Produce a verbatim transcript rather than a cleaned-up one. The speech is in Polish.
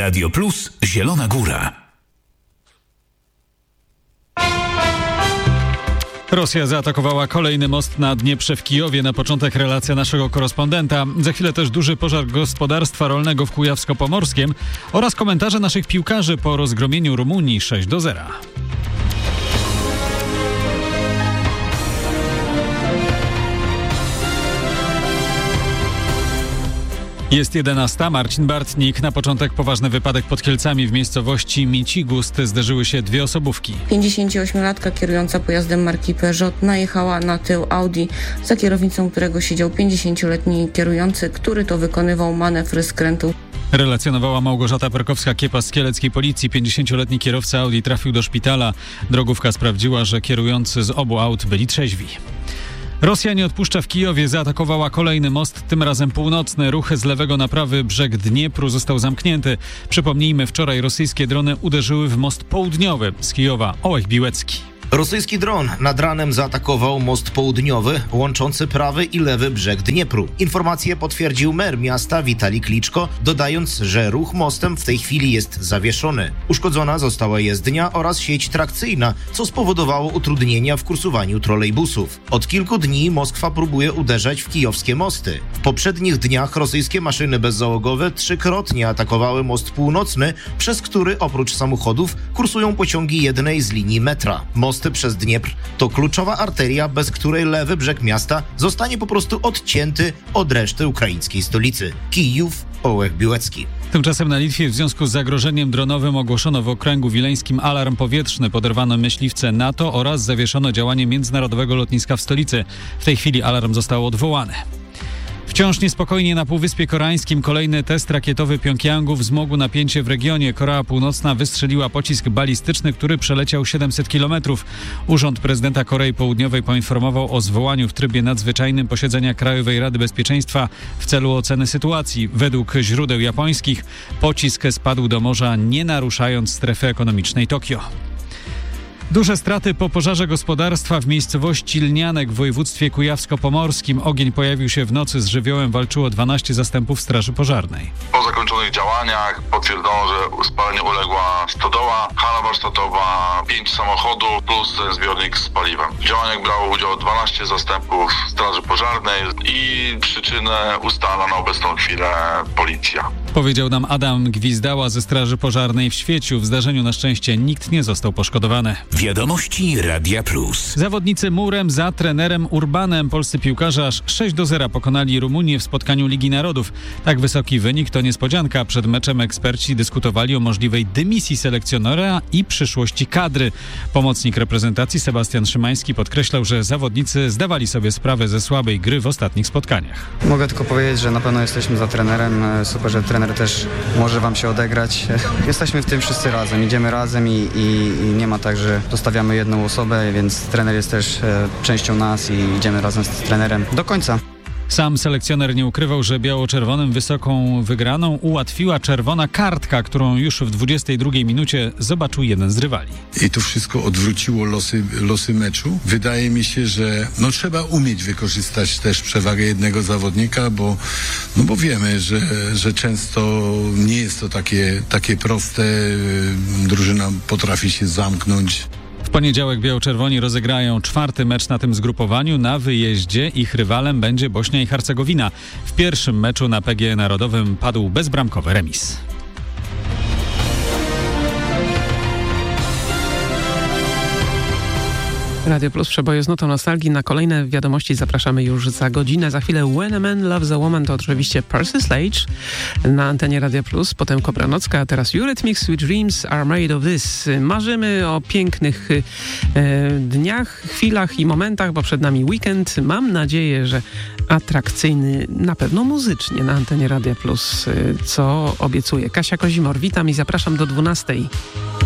Radio Plus Zielona Góra. Rosja zaatakowała kolejny most na Dnieprze w Kijowie. Na początek relacja naszego korespondenta. Za chwilę też duży pożar gospodarstwa rolnego w Kujawsko-Pomorskiem oraz komentarze naszych piłkarzy po rozgromieniu Rumunii sześć do zera. Jest jedenasta. Marcin Bartnik. Na początek poważny wypadek pod Kielcami. W miejscowości Mięcigust zderzyły się dwie osobówki. pięćdziesięcioośmiolatka kierująca pojazdem marki Peugeot najechała na tył Audi, za kierownicą którego siedział pięćdziesięcioletni kierujący, który to wykonywał manewry skrętu. Relacjonowała Małgorzata Perkowska-Kiepa z kieleckiej policji. pięćdziesięcioletni kierowca Audi trafił do szpitala. Drogówka sprawdziła, że kierujący z obu aut byli trzeźwi. Rosja nie odpuszcza w Kijowie, zaatakowała kolejny most, tym razem północny. Ruch z lewego na prawy brzeg Dniepru został zamknięty. Przypomnijmy, wczoraj rosyjskie drony uderzyły w most południowy z Kijowa. Ołech Biłecki. Rosyjski dron nad ranem zaatakował most południowy, łączący prawy i lewy brzeg Dniepru. Informację potwierdził mer miasta Witalij Kliczko, dodając, że ruch mostem w tej chwili jest zawieszony. Uszkodzona została jezdnia oraz sieć trakcyjna, co spowodowało utrudnienia w kursowaniu trolejbusów. Od kilku dni Moskwa próbuje uderzać w kijowskie mosty. W poprzednich dniach rosyjskie maszyny bezzałogowe trzykrotnie atakowały most północny, przez który oprócz samochodów kursują pociągi jednej z linii metra. Most przez Dniepr to kluczowa arteria, bez której lewy brzeg miasta zostanie po prostu odcięty od reszty ukraińskiej stolicy. Kijów, Ołech Biłecki. Tymczasem na Litwie w związku z zagrożeniem dronowym ogłoszono w okręgu wileńskim alarm powietrzny, poderwano myśliwce NATO oraz zawieszono działanie międzynarodowego lotniska w stolicy. W tej chwili alarm został odwołany. Wciąż niespokojnie na Półwyspie Koreańskim. Kolejny test rakietowy Pjongjangu wzmógł napięcie w regionie. Korea Północna wystrzeliła pocisk balistyczny, który przeleciał siedemset kilometrów. Urząd prezydenta Korei Południowej poinformował o zwołaniu w trybie nadzwyczajnym posiedzenia Krajowej Rady Bezpieczeństwa w celu oceny sytuacji. Według źródeł japońskich pocisk spadł do morza, nie naruszając strefy ekonomicznej Tokio. Duże straty po pożarze gospodarstwa w miejscowości Lnianek w województwie kujawsko-pomorskim. Ogień pojawił się w nocy. Z żywiołem walczyło dwanaście zastępów straży pożarnej. Po zakończonych działaniach potwierdzono, że spaleniu uległa stodoła, hala warsztatowa, pięć samochodów plus zbiornik z paliwem. W działaniach brało udział dwanaście zastępów straży pożarnej i przyczynę ustala na obecną chwilę policja. Powiedział nam Adam Gwizdała ze Straży Pożarnej w Świeciu. W zdarzeniu na szczęście nikt nie został poszkodowany. Wiadomości Radia Plus. Zawodnicy murem za trenerem Urbanem. Polscy piłkarze aż sześć do zera pokonali Rumunię w spotkaniu Ligi Narodów. Tak wysoki wynik to niespodzianka. Przed meczem eksperci dyskutowali o możliwej dymisji selekcjonera i przyszłości kadry. Pomocnik reprezentacji Sebastian Szymański podkreślał, że zawodnicy zdawali sobie sprawę ze słabej gry w ostatnich spotkaniach. Mogę tylko powiedzieć, że na pewno jesteśmy za trenerem. Super, że trener też może wam się odegrać. Jesteśmy w tym wszyscy razem, idziemy razem i, i, i nie ma tak, że zostawiamy jedną osobę, więc trener jest też e, częścią nas i idziemy razem z trenerem do końca. Sam selekcjoner nie ukrywał, że biało-czerwonym wysoką wygraną ułatwiła czerwona kartka, którą już w dwudziestej drugiej minucie zobaczył jeden z rywali. I to wszystko odwróciło losy, losy meczu. Wydaje mi się, że no, trzeba umieć wykorzystać też przewagę jednego zawodnika, bo, no, bo wiemy, że, że często nie jest to takie, takie proste. Drużyna potrafi się zamknąć. W poniedziałek biało-czerwoni rozegrają czwarty mecz na tym zgrupowaniu. Na wyjeździe ich rywalem będzie Bośnia i Hercegowina. W pierwszym meczu na P G E Narodowym padł bezbramkowy remis. Radio Plus, przeboje z nutą nostalgii. Na kolejne wiadomości zapraszamy już za godzinę. Za chwilę When a Man Loves a Woman to oczywiście Percy Sledge na antenie Radio Plus. Potem Kobra Nocka, a teraz Eurythmics, Sweet Dreams Are Made of This. Marzymy o pięknych e, dniach, chwilach i momentach, bo przed nami weekend. Mam nadzieję, że atrakcyjny na pewno muzycznie na antenie Radio Plus, co obiecuje Kasia Kozimor. Witam i zapraszam do dwunastej.